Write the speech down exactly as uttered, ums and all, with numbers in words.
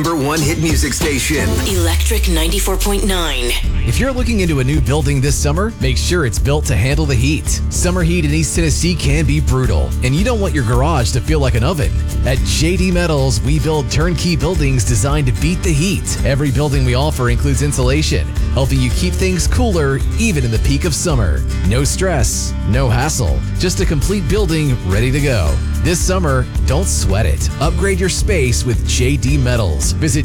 Number one hit music station. Electric ninety-four point nine. If you're looking into a new building this summer, make sure it's built to handle the heat. Summer heat in East Tennessee can be brutal, and you don't want your garage to feel like an oven. At J D Metals, we build turnkey buildings designed to beat the heat. Every building we offer includes insulation, helping you keep things cooler even in the peak of summer. No stress, no hassle, just a complete building ready to go. This summer, don't sweat it. Upgrade your space with J D Metals. Visit